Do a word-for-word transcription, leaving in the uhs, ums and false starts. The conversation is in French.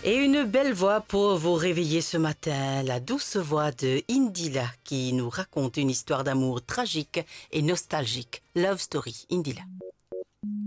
Et une belle voix pour vous réveiller ce matin, la douce voix de Indila qui nous raconte une histoire d'amour tragique et nostalgique. Love Story, Indila.